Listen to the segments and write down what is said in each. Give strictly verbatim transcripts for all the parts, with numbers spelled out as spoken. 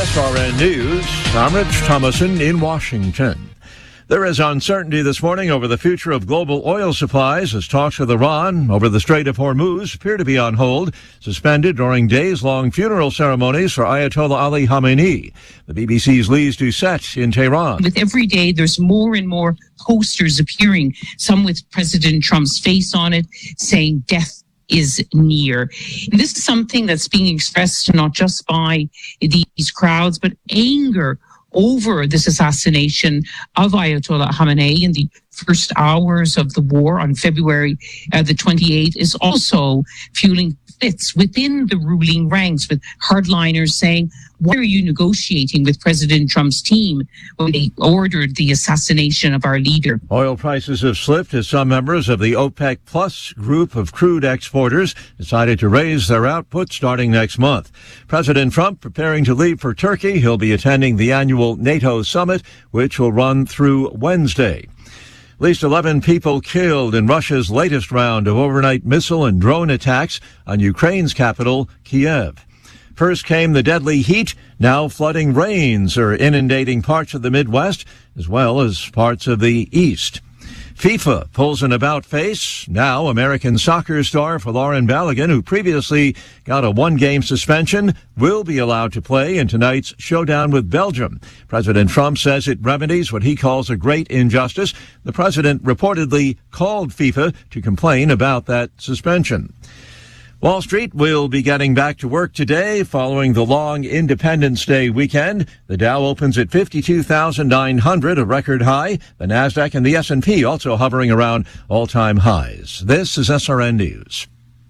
S R N News, I'm Rich Thomason in Washington. There is uncertainty this morning over the future of global oil supplies as talks with Iran over the Strait of Hormuz appear to be on hold, suspended during days-long funeral ceremonies for Ayatollah Ali Khamenei. The B B C's Lise Doucette in Tehran. With every day, there's more and more posters appearing, some with President Trump's face on it, saying death is near. And this is something that's being expressed not just by these crowds, but anger over this assassination of Ayatollah Khamenei in the first hours of the war on February uh, the twenty-eighth is also fueling fits within the ruling ranks, with hardliners saying, why are you negotiating with President Trump's team when they ordered the assassination of our leader? Oil prices have slipped as some members of the OPEC Plus group of crude exporters decided to raise their output starting next month. President Trump preparing to leave for Turkey. He'll be attending the annual NATO summit, which will run through Wednesday. At least eleven people killed in Russia's latest round of overnight missile and drone attacks on Ukraine's capital, Kiev. First came the deadly heat. Now flooding rains are inundating parts of the Midwest as well as parts of the East. FIFA pulls an about-face. Now American soccer star Folarin Balogun, who previously got a one-game suspension, will be allowed to play in tonight's showdown with Belgium. President Trump says it remedies what he calls a great injustice. The president reportedly called FIFA to complain about that suspension. Wall Street will be getting back to work today following the long Independence Day weekend. The Dow opens at fifty-two thousand nine hundred, a record high. The Nasdaq and the S and P also hovering around all-time highs. This is S R N News.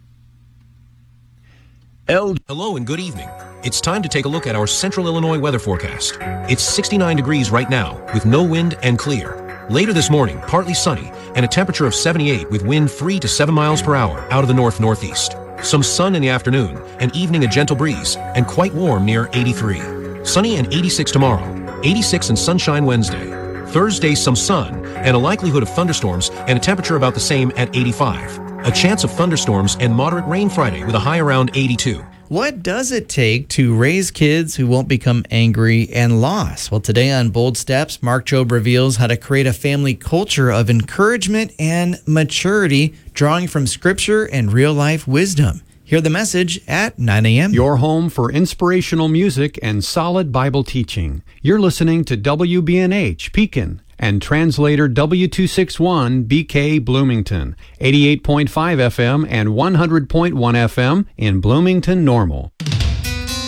L- Hello and good evening. It's time to take a look at our Central Illinois weather forecast. It's sixty-nine degrees right now with no wind and clear. Later this morning, partly sunny and a temperature of seventy-eight with wind three to seven miles per hour out of the north-northeast. Some sun in the afternoon, and evening a gentle breeze, and quite warm near eighty-three. Sunny and eighty-six tomorrow, eighty-six and sunshine Wednesday. Thursday some sun, and a likelihood of thunderstorms, and a temperature about the same at eighty-five. A chance of thunderstorms and moderate rain Friday with a high around eighty-two. What does it take to raise kids who won't become angry and lost? Well, today on Bold Steps, Mark Jobe reveals how to create a family culture of encouragement and maturity, drawing from scripture and real-life wisdom. Hear the message at nine a.m. Your home for inspirational music and solid Bible teaching. You're listening to W B N H Pekin and translator W two sixty-one B K Bloomington, eighty-eight point five F M and one hundred point one F M in Bloomington Normal.